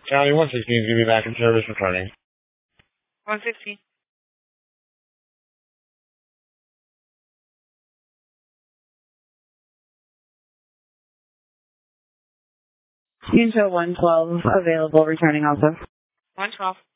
County 116 is going to be back in service returning. 116. Unit 112 available, returning also. 112.